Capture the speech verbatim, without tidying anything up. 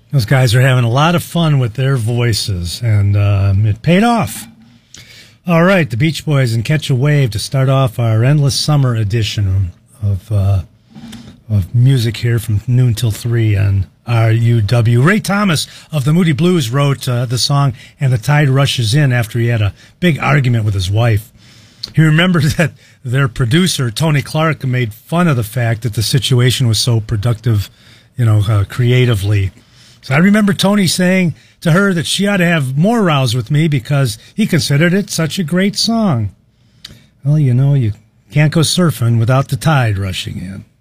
Those guys are having a lot of fun with their voices, and um, it paid off. All right, the Beach Boys and Catch a Wave to start off our Endless Summer edition of uh, of music here from noon till three on R U W. Ray Thomas of the Moody Blues wrote uh, the song And the Tide Rushes In after he had a big argument with his wife. He remembered that their producer, Tony Clark, made fun of the fact that the situation was so productive, you know, uh, creatively. So I remember Tony saying to her that she ought to have more rows with me because he considered it such a great song. Well, you know, you can't go surfing without the tide rushing in.